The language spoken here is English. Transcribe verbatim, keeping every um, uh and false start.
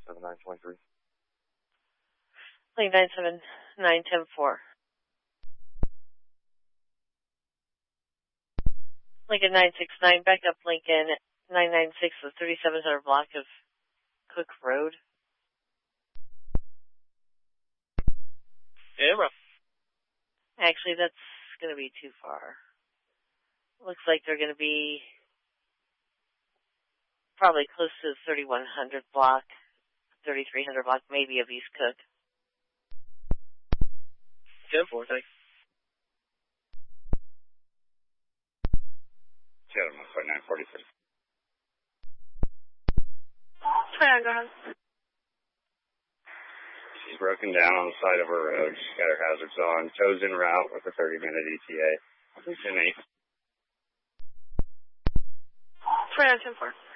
seven nine two three. Link nine seven nine ten four. Lincoln nine six nine, back up Lincoln nine nine six, the thirty-seven hundred block of Cook Road. Yeah, rough. Actually, that's going to be too far. Looks like they're going to be probably close to the thirty-one hundred block, thirty-three hundred block, maybe of East Cook. ten four, thanks. Chatham one five nine forty-three. Try on, go ahead. She's broken down on the side of her road. She's got her hazards on. Tows en route with a thirty minute E T A. ten eight. Try on ten four.